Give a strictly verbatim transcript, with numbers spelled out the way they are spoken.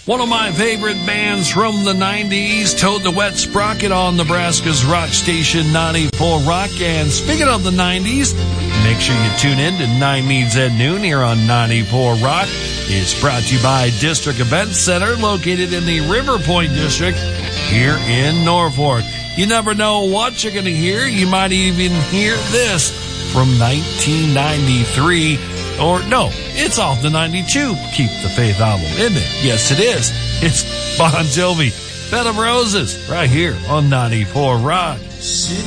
One of my favorite bands from the nineties, Toad the Wet Sprocket on Nebraska's rock station ninety-four Rock. And speaking of the nineties, make sure you tune in to Nine Needs at Noon here on ninety-four Rock. It's brought to you by District Event Center, located in the River Point District here in Norfolk. You never know what you're going to hear. You might even hear this from nineteen ninety-three. Or, no, it's off the ninety-two Keep the Faith album, isn't it? Yes, it is. It's Bon Jovi, Bed of Roses, right here on ninety-four Rock. Sitting